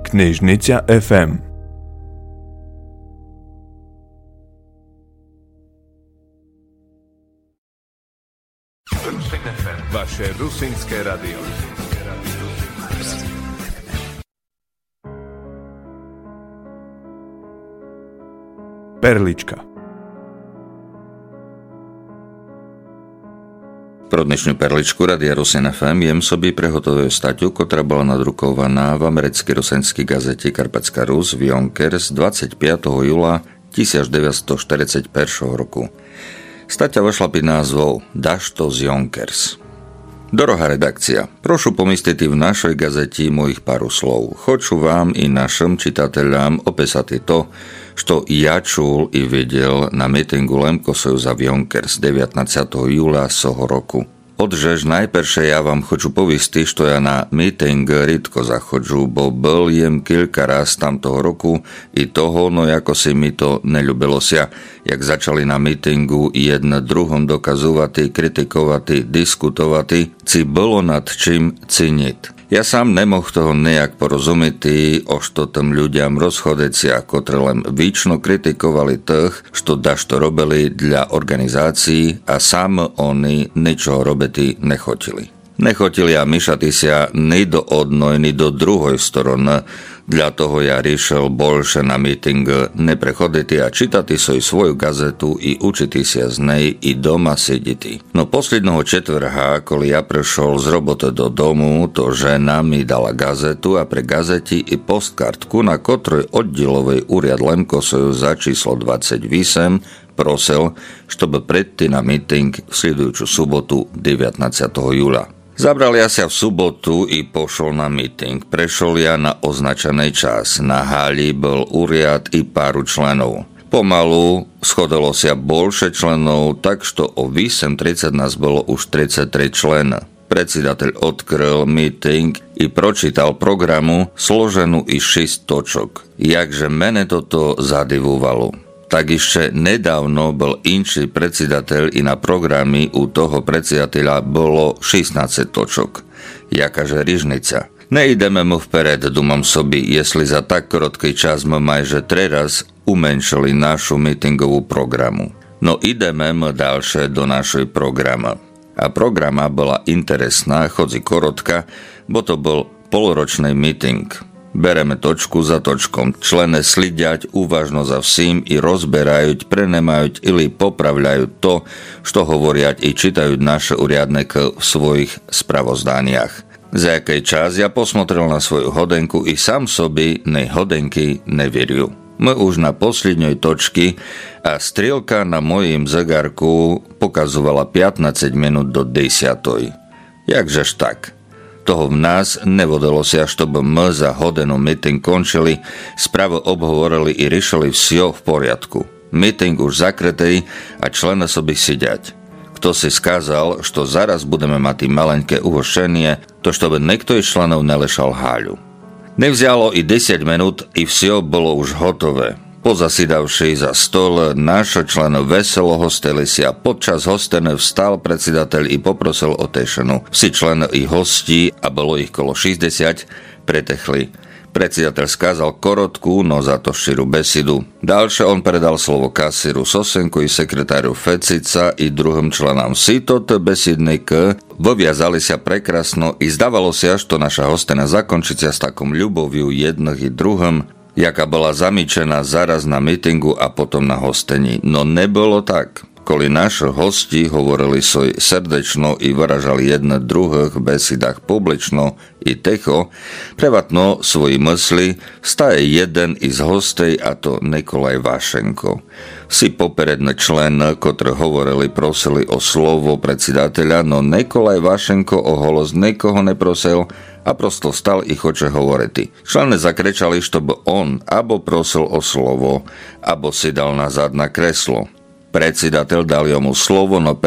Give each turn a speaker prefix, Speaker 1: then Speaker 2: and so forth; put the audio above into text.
Speaker 1: Knižnica FM. Vaše rusínske radio. Perlička.
Speaker 2: Pro dnešnú perličku Radia Rusin FM jem sobі приготовив статтю, котра була надрукованá v americkej rusinskej gazete Karpatská Rus v Yonkers 25. júla 1941 roku. Стаття вийшла під назвou Dašto z Yonkers. Дорога редакція, прошу помістити в нашій газеті моїх пару слов. Хочу вам і нашим читателям описати то, що я чул і видел на мітингу Лемкосоюза в Yonkers 19. júla цього року. Отже ж, найперше я вам хочу повісти, що я на мітинг рідко заходжу, бо был jem кілька раз там того року і того, но якоси mi to neľúbilося, як začali на мітингу jedne druhom доказувати, критикувати, diskutovati, ci було над чим цінити. Ja sám nemoh toho nejak porozumieť, o što tam ľuďam rozchodecia, ktorí len výčno kritikovali tých, što dašto robili dla organizácií a sám oni ničoho robiť nechotili. Nechotili a myšati sa ni do odnoj, ni do druhoj strany, dla toho ja riešil bolše na meeting neprechoditi a čitati svoj svoju gazetu i učiti sa z nej i doma sediti. No posledného četvrha, koli ja prešol z roboty do domu, to žena mi dala gazetu a pre gazeti i postkartku, na ktorej oddilovej úriad Lemkosojuza číslo 28 prosil, чтобы prejти na meeting v sledujúcu sobotu 19. júla. Zabral ja sa v sobotu i pošol na meeting. Prešol ja na označený čas. Na hali bol úriad i páru členov. Pomalu schodilo sa bolše členov, tak što o 8:30 nás bolo už 33 člen. Predsedateľ odkryl meeting i pročítal programu složenú i 6 točok. Jakže mene toto zadivovalo. Tak ešte nedávno bol inší predsedateľ i na programy u toho predsedateľa bolo 16 točok. Jakaže rižnica. Nejdeme mu vpred, dumam sobi, jesli za tak krótký čas my majže 3 raz umenšili našu meetingovú programu. No ideme mu ďalšie do našej programa. A programa bola interesná, chodzi korotka, bo to bol poloročný meeting. Bereme točku za točkom. Člene slidiať uvažno za vsím i rozberajú, prenemajú ili popravľajú to, što hovoriať i čitajú naše uriadnike v svojich spravozdaniach. Za jaký čas ja posmotrel na svoju hodenku i sám sobi nej hodenky neveriu. My už na poslednej točky a strielka na mojím zegarku pokazovala 15 minút do 10. Jakžež tak? Toho v nás nevodilo sa, чтобы my za hodinu meeting končili, spravo obhovorili i riešili vsio v poriadku. Meeting už zakrytý a člena sobi sidiať. Kto si skázal, što zaraz budeme mať maleňké uhošenie, to чтобы niekto iz členov nelešal háľu. Nevzalo i 10 minút i vsio bolo už hotové. Pozasidavši za stol, náš člen veselo hostili si a podčas hostene vstal predsedateľ i poprosil o tešenu. Vsi člen i hosti, a bolo ich kolo 60, pretechli. Predsedateľ skázal korotku, no za to širú besidu. Ďalšie on predal slovo kasíru Sosenku i sekretáru Fecica i druhým členám. Si toto besidník vyviazali sa prekrasno i zdávalo sa, že naša hostena zakončí sa s takom ľuboviu jedných i druhým, jaká bola zamýčená zaraz na meetingu a potom na hostení. No nebolo tak. Koli naši hosti hovorili svoj srdečno i vyražali jedne druhých v besidách publično i ticho, prevatno svoji mysli staje jeden iz hostej a to Nikolaj Vašenko. Si poperedný člen, ktorí hovorili, prosili o slovo predsedateľa, no Nikolaj Vašenko o holos nikoho neprosil a prosto stal i hoče hovoriti. Člene zakrečali, чтобы on abo prosil o slovo, abo si dal nazad na kreslo. Predsedateľ dal jomu slovo, no